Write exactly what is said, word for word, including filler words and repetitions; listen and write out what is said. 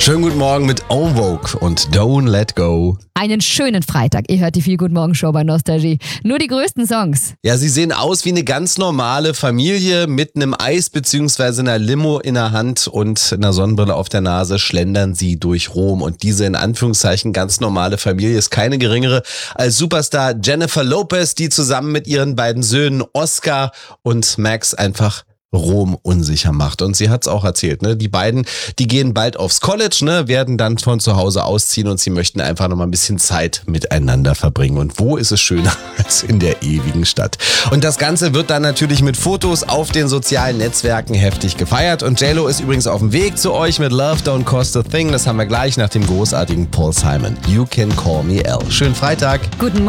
Schönen guten Morgen mit En Vogue und Don't Let Go. Einen schönen Freitag. Ihr hört die Viel Guten Morgen Show bei Nostalgie. Nur die größten Songs. Ja, sie sehen aus wie eine ganz normale Familie mit einem Eis bzw. einer Limo in der Hand und einer Sonnenbrille auf der Nase schlendern sie durch Rom. Und diese in Anführungszeichen ganz normale Familie ist keine geringere als Superstar Jennifer Lopez, die zusammen mit ihren beiden Söhnen Oscar und Max einfach Rom unsicher macht. Und sie hat es auch erzählt, ne? Die beiden, die gehen bald aufs College, ne? Werden dann von zu Hause ausziehen und sie möchten einfach noch mal ein bisschen Zeit miteinander verbringen. Und wo ist es schöner als in der ewigen Stadt? Und das Ganze wird dann natürlich mit Fotos auf den sozialen Netzwerken heftig gefeiert. Und J-Lo ist übrigens auf dem Weg zu euch mit Love Don't Cost a Thing. Das haben wir gleich nach dem großartigen Paul Simon. You Can Call Me Elle. Schönen Freitag. Guten Morgen.